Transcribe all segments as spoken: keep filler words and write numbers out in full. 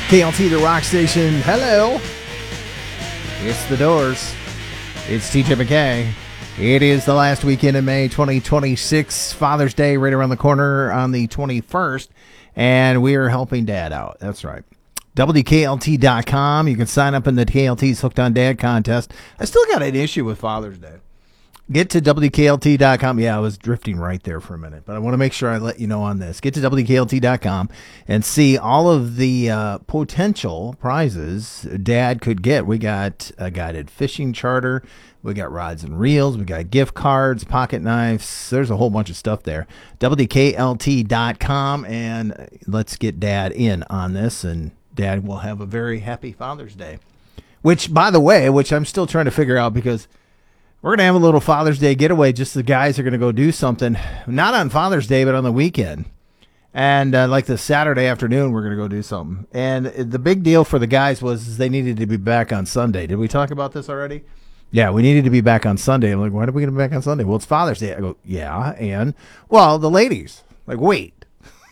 K L T, the rock station. Hello. It's the Doors. It's T J McKay. It is the last weekend in May twenty twenty-six. Father's Day right around the corner on the twenty-first. And we are helping Dad out. That's right. W K L T dot com. You can sign up in the K L T's Hooked on Dad contest. I still got an issue with Father's Day. Get to W K L T dot com. Yeah, I was drifting right there for a minute, but I want to make sure I let you know on this. Get to W K L T dot com and see all of the uh, potential prizes Dad could get. We got a guided fishing charter. We got rods and reels. We got gift cards, pocket knives. There's a whole bunch of stuff there. W K L T dot com, and let's get Dad in on this, and Dad will have a very happy Father's Day. Which, by the way, which I'm still trying to figure out because we're going to have a little Father's Day getaway. Just the guys are going to go do something. Not on Father's Day, but on the weekend. And uh, like the Saturday afternoon, we're going to go do something. And the big deal for the guys was they needed to be back on Sunday. Did we talk about this already? Yeah, we needed to be back on Sunday. I'm like, why did we get to be back on Sunday? Well, it's Father's Day. I go, yeah, and, well, the ladies. Like, wait.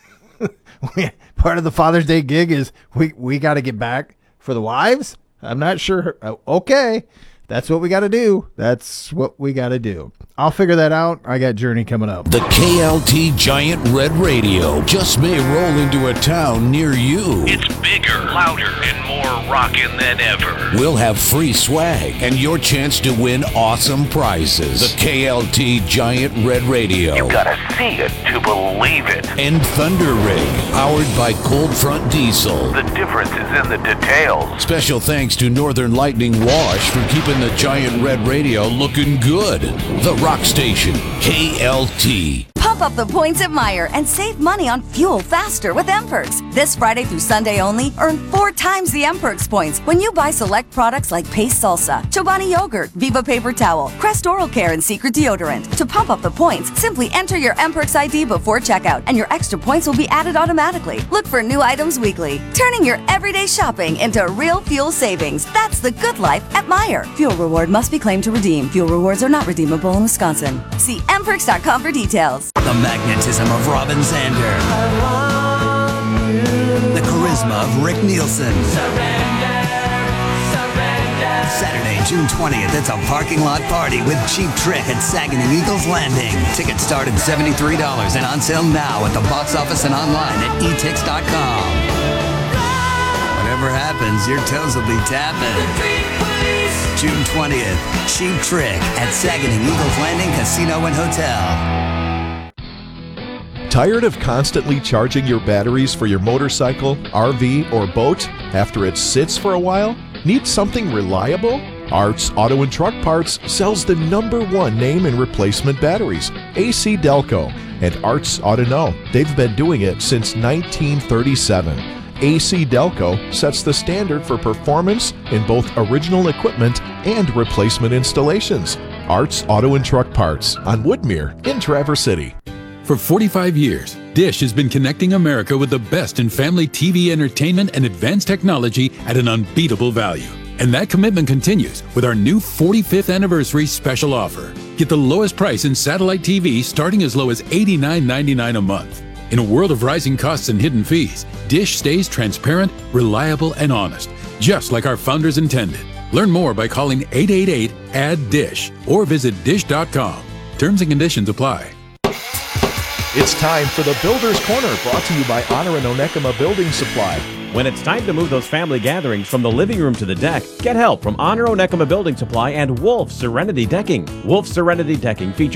Part of the Father's Day gig is we, we got to get back for the wives? I'm not sure. Okay. That's what we got to do. That's what we got to do. I'll figure that out. I got Journey coming up. The K L T Giant Red Radio just may roll into a town near you. It's bigger, louder, and more rockin' than ever. We'll have free swag and your chance to win awesome prizes. The K L T Giant Red Radio. You gotta see it to believe it. And Thunder Rig, powered by Cold Front Diesel. The difference is in the details. Special thanks to Northern Lightning Wash for keeping the Giant Red Radio looking good. The rock station, K L T. Pump up the points at Meijer and save money on fuel faster with M-Perks. This Friday through Sunday only, earn four times the M-Perks points when you buy select products like Pace Salsa, Chobani Yogurt, Viva Paper Towel, Crest Oral Care, and Secret Deodorant. To pump up the points, simply enter your M-Perks I D before checkout, and your extra points will be added automatically. Look for new items weekly, turning your everyday shopping into real fuel savings. That's the good life at Meijer. Fuel reward must be claimed to redeem. Fuel rewards are not redeemable in Wisconsin. See M perks dot com for details. The magnetism of Robin Zander. The charisma of Rick Nielsen. Saturday, June twentieth, it's a parking lot party with Cheap Trick at Saginaw Eagles Landing. Tickets start at seventy-three dollars and on sale now at the box office and online at e tix dot com. Whatever happens, your toes will be tapping. June twentieth, Cheap Trick at Saginaw Eagles Landing Casino and Hotel. Tired of constantly charging your batteries for your motorcycle, R V, or boat after it sits for a while? Need something reliable? Arts Auto and Truck Parts sells the number one name in replacement batteries, A C Delco, and Arts ought to know. They've been doing it since nineteen thirty-seven. A C Delco sets the standard for performance in both original equipment and replacement installations. Arts Auto and Truck Parts on Woodmere in Traverse City. For forty-five years, Dish has been connecting America with the best in family T V entertainment and advanced technology at an unbeatable value. And that commitment continues with our new forty-fifth anniversary special offer. Get the lowest price in satellite T V starting as low as eighty-nine ninety-nine a month. In a world of rising costs and hidden fees, Dish stays transparent, reliable, and honest, just like our founders intended. Learn more by calling eight eight eight, A D D I S H or visit dish dot com. Terms and conditions apply. It's time for the Builder's Corner, brought to you by Honor and Onekama Building Supply. When it's time to move those family gatherings from the living room to the deck, get help from Honor Onekama Building Supply and Wolf Serenity Decking. Wolf Serenity Decking features